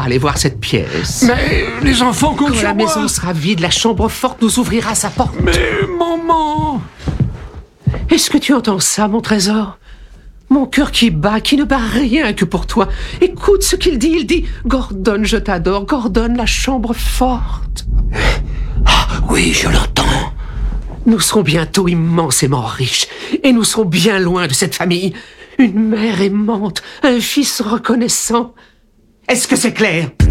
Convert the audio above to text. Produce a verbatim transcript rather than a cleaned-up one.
aller voir cette pièce. Mais les enfants comptent Quand sur la moi. maison sera vide, la chambre forte nous ouvrira sa porte. Mais maman. Est-ce que tu entends ça, mon trésor? Mon cœur qui bat, qui ne bat rien que pour toi. Écoute ce qu'il dit, il dit « Gordon, je t'adore, Gordon, la chambre forte. » Ah, oui, je l'entends. Nous serons bientôt immensément riches, et nous serons bien loin de cette famille. Une mère aimante, un fils reconnaissant. Est-ce que c'est clair?